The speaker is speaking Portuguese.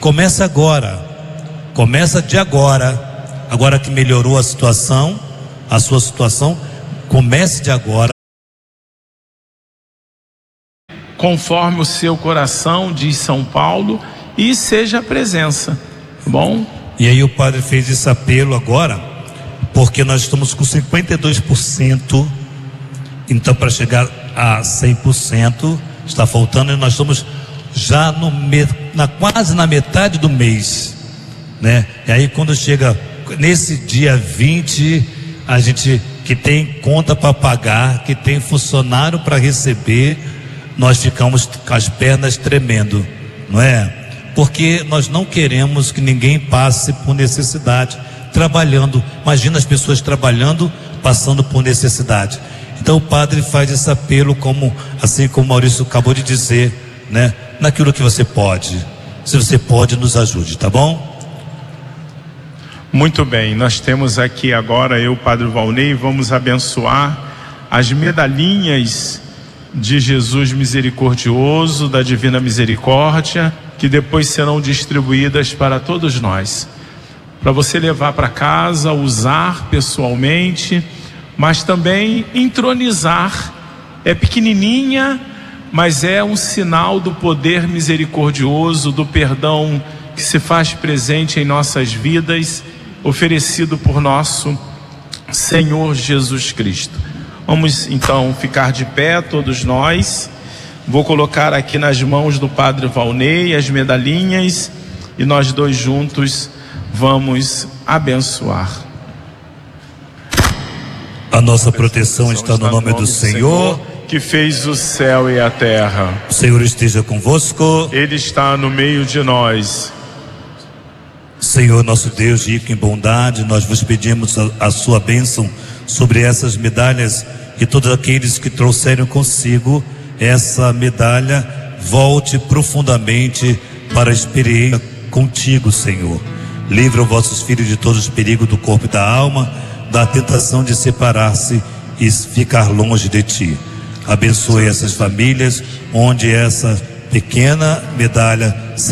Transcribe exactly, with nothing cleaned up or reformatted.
começa agora, começa de agora, agora que melhorou a situação, a sua situação, comece de agora. Conforme o seu coração, diz São Paulo, e seja a presença, tá bom? E aí o padre fez esse apelo agora, porque nós estamos com cinquenta e dois por cento, então para chegar a cem por cento está faltando, e nós estamos já no na, quase na metade do mês, né? E aí quando chega nesse dia vinte, a gente que tem conta para pagar, que tem funcionário para receber, nós ficamos com as pernas tremendo, não é? Porque nós não queremos que ninguém passe por necessidade trabalhando. Imagina as pessoas trabalhando, passando por necessidade. Então o padre faz esse apelo, como assim como o Maurício acabou de dizer, né? Naquilo que você pode. Se você pode, nos ajude, tá bom? Muito bem, nós temos aqui agora, eu, Padre Valnei, vamos abençoar as medalhinhas de Jesus misericordioso, da Divina Misericórdia, que depois serão distribuídas para todos nós, para você levar para casa, usar pessoalmente, mas também entronizar. É pequenininha, mas é um sinal do poder misericordioso, do perdão que se faz presente em nossas vidas, oferecido por nosso Senhor Jesus Cristo. Vamos então ficar de pé, todos nós. Vou colocar aqui nas mãos do Padre Valnei as medalhinhas e nós dois juntos vamos abençoar. A nossa proteção está no nome do Senhor, que fez o céu e a terra. O Senhor esteja convosco. Ele está no meio de nós. Senhor nosso Deus, rico em bondade, nós vos pedimos a, a sua bênção sobre essas medalhas, e todos aqueles que trouxeram consigo essa medalha volte profundamente para a experiência contigo, Senhor. Livra os vossos filhos de todos os perigos do corpo e da alma, da tentação de separar-se e ficar longe de ti. Abençoe essas famílias onde essa pequena medalha